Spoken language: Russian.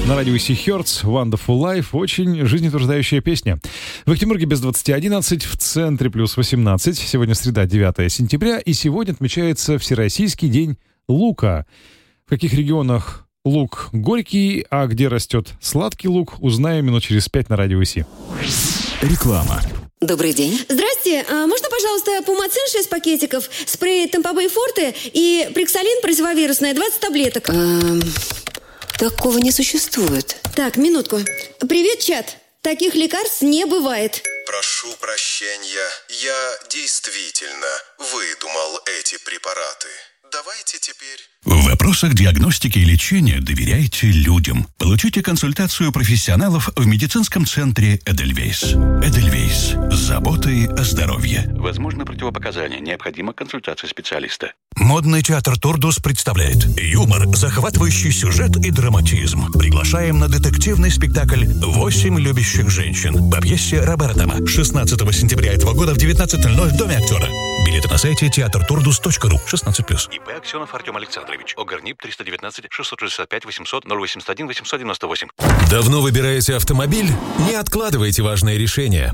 На радио Си Hertz, Wonderful Life, очень жизнеутверждающая песня. В Екатеринбурге без 20:11, в центре плюс 18. Сегодня среда, 9 сентября, и сегодня отмечается Всероссийский день лука. В каких регионах лук горький, а где растет сладкий лук, узнаем минут через 5 на радио Си. Реклама. Добрый день. Здрасте, можно, пожалуйста, Пумацин 6 пакетиков, спрей Тампабей Форте и Приксалин противовирусное 20 таблеток. Такого не существует. Так, минутку. Привет, чат. Таких лекарств не бывает. Прошу прощения, я действительно выдумал эти препараты. Давайте теперь... В вопросах диагностики и лечения доверяйте людям. Получите консультацию профессионалов в медицинском центре «Эдельвейс». «Эдельвейс» с заботой о здоровье. Возможно противопоказания. Необходима консультация специалиста. Модный театр «Турдус» представляет юмор, захватывающий сюжет и драматизм. Приглашаем на детективный спектакль «8 любящих женщин» по пьесе Робертама. 16 сентября этого года в 19:00 в Доме актера. Билеты на сайте teatrturdus.ru. 16+. ИП Аксенов Артем Александрович. ОГРНИП 319 665 800 081 898. Давно выбираете автомобиль? Не откладывайте важные решения.